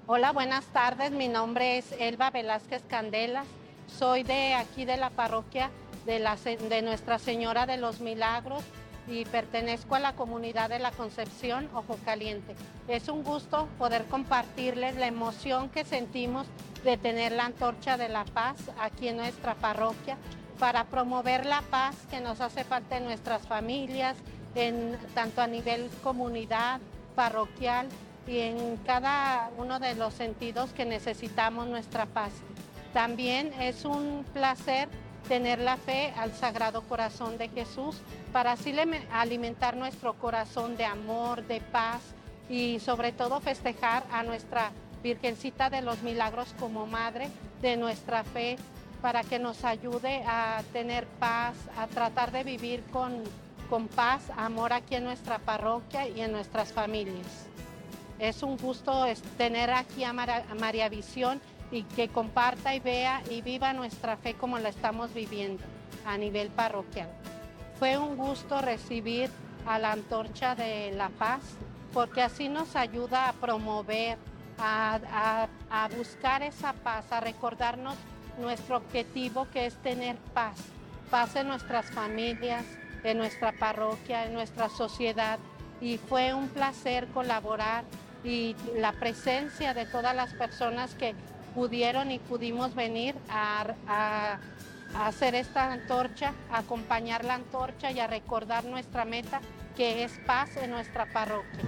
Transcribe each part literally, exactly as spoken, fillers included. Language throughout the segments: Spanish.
Hola, buenas tardes. Mi nombre es Elba Velázquez Candelas. Soy de aquí de la parroquia de, la, de Nuestra Señora de los Milagros y pertenezco a la comunidad de la Concepción Ojo Caliente. Es un gusto poder compartirles la emoción que sentimos de tener la antorcha de la paz aquí en nuestra parroquia para promover la paz que nos hace falta en nuestras familias, en, tanto a nivel comunidad, parroquial y en cada uno de los sentidos que necesitamos nuestra paz. También es un placer tener la fe al Sagrado Corazón de Jesús para así alimentar nuestro corazón de amor, de paz y sobre todo festejar a nuestra Virgencita de los Milagros como madre de nuestra fe para que nos ayude a tener paz, a tratar de vivir con, con paz, amor aquí en nuestra parroquia y en nuestras familias. Es un gusto tener aquí a María Visión y que comparta y vea y viva nuestra fe como la estamos viviendo a nivel parroquial. Fue un gusto recibir a la Antorcha de la Paz porque así nos ayuda a promover, a, a, a buscar esa paz, a recordarnos nuestro objetivo que es tener paz, paz en nuestras familias, en nuestra parroquia, en nuestra sociedad. Y fue un placer colaborar y la presencia de todas las personas que pudieron y pudimos venir a, a, a hacer esta antorcha, a acompañar la antorcha y a recordar nuestra meta, que es paz en nuestra parroquia.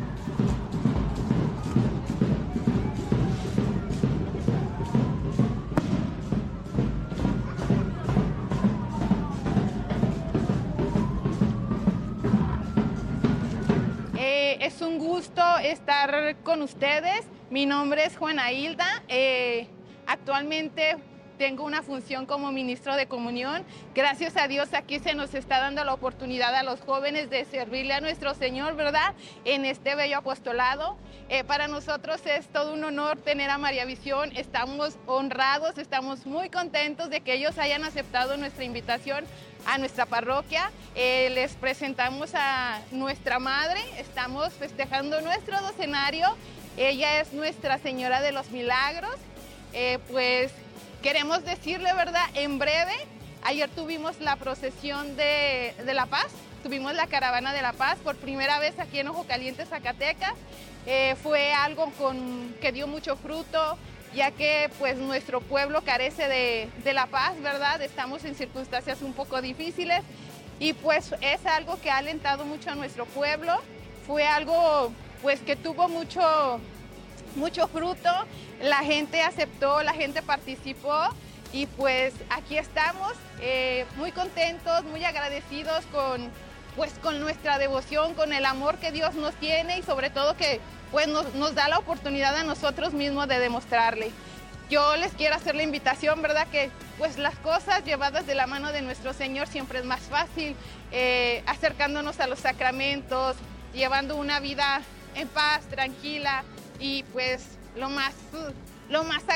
Es un gusto estar con ustedes. Mi nombre es Juana Hilda. Eh, actualmente tengo una función como ministro de comunión. Gracias a Dios aquí se nos está dando la oportunidad a los jóvenes de servirle a nuestro Señor, ¿verdad? En este bello apostolado. Eh, para nosotros es todo un honor tener a María Visión. Estamos honrados, estamos muy contentos de que ellos hayan aceptado nuestra invitación a nuestra parroquia. Eh, les presentamos a nuestra madre, estamos festejando nuestro docenario. Ella es Nuestra Señora de los Milagros. Eh, pues queremos decirle, ¿verdad? En breve, ayer tuvimos la procesión de, de la Paz, tuvimos la caravana de la Paz por primera vez aquí en Ojo Caliente, Zacatecas. Eh, fue algo con, que dio mucho fruto, ya que pues nuestro pueblo carece de, de la paz, ¿verdad? Estamos en circunstancias un poco difíciles y pues es algo que ha alentado mucho a nuestro pueblo. Fue algo pues que tuvo mucho, mucho fruto, la gente aceptó, la gente participó y pues aquí estamos eh, muy contentos, muy agradecidos con, pues, con nuestra devoción, con el amor que Dios nos tiene y sobre todo que pues nos, nos da la oportunidad a nosotros mismos de demostrarle. Yo les quiero hacer la invitación, ¿verdad? Que pues las cosas llevadas de la mano de nuestro Señor siempre es más fácil, eh, acercándonos a los sacramentos, llevando una vida en paz, tranquila y pues lo más, lo más